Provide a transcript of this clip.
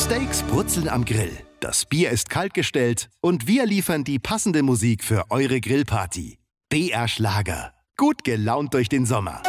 Steaks brutzeln am Grill, das Bier ist kaltgestellt und wir liefern die passende Musik für eure Grillparty. BR Schlager. Gut gelaunt durch den Sommer.